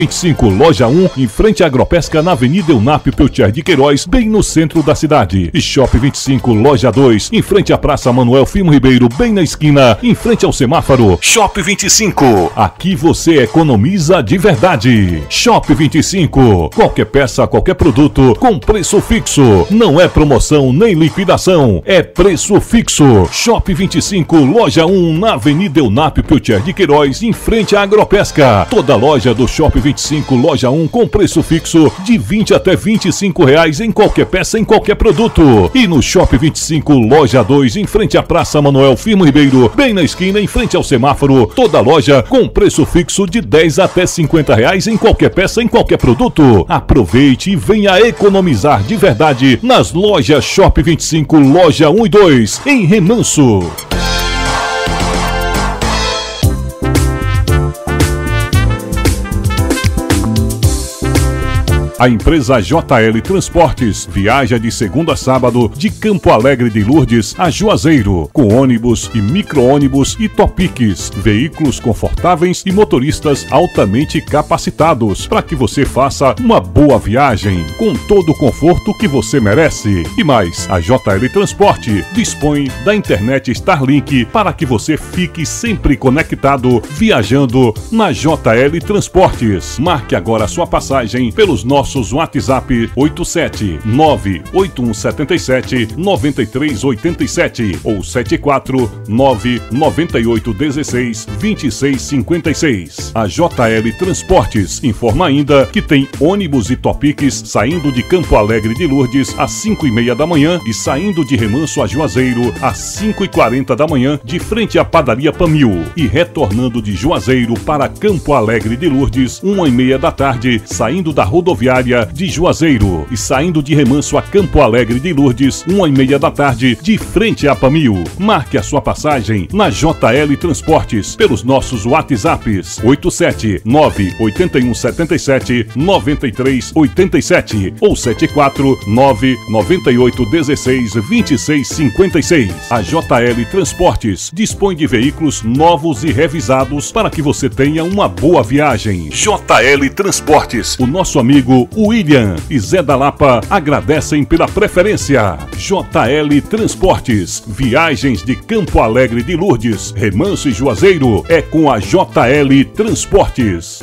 25, loja 1, em frente à Agropesca, na Avenida Eunápio Peltier de Queiroz, bem no centro da cidade. E Shopping 25, loja 2, em frente à Praça Manuel Firmo Ribeiro, bem na esquina, em frente ao semáforo. Shopping 25, aqui você economiza de verdade. Shopping 25, qualquer peça, qualquer produto, com preço fixo. Não é promoção nem liquidação, é preço fixo. Shopping 25, loja 1, na Avenida Eunápio Peltier de Queiroz, em frente à Agropesca. Toda loja do Shopping 25, loja 1, com preço fixo de 20 até 25 reais em qualquer peça, em qualquer produto. E no Shopping 25, loja 2, em frente à Praça Manuel Firmo Ribeiro, bem na esquina, em frente ao semáforo, toda loja com preço fixo de 10 até 50 reais em qualquer peça, em qualquer produto. Aproveite e venha economizar de verdade nas lojas Shopping 25, loja 1 e 2, em Remanso. A empresa JL Transportes viaja de segunda a sábado de Campo Alegre de Lourdes a Juazeiro, com ônibus e micro-ônibus e topiques, veículos confortáveis e motoristas altamente capacitados, para que você faça uma boa viagem, com todo o conforto que você merece. E mais, a JL Transporte dispõe da internet Starlink para que você fique sempre conectado, viajando na JL Transportes. Marque agora a sua passagem pelos nossos WhatsApp 879-8177-9387 ou 749-9816-2656. A JL Transportes informa ainda que tem ônibus e topiques saindo de Campo Alegre de Lourdes às 5h30 da manhã e saindo de Remanso a Juazeiro às 5h40 da manhã, de frente à Padaria Pamil, e retornando de Juazeiro para Campo Alegre de Lourdes 1h30 da tarde, saindo da rodoviária de Juazeiro e saindo de Remanso a Campo Alegre de Lourdes 1h30 da tarde, de frente a Pamil. Marque a sua passagem na JL Transportes pelos nossos WhatsApps 879-8177-9387 ou 749-9816-2656. A JL Transportes dispõe de veículos novos e revisados para que você tenha uma boa viagem. JL Transportes, o nosso amigo William e Zé da Lapa agradecem pela preferência. JL Transportes, viagens de Campo Alegre de Lourdes, Remanso e Juazeiro, é com a JL Transportes.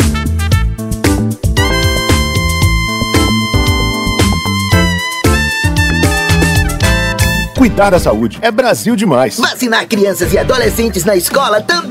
Cuidar da saúde é Brasil demais. Vacinar crianças e adolescentes na escola também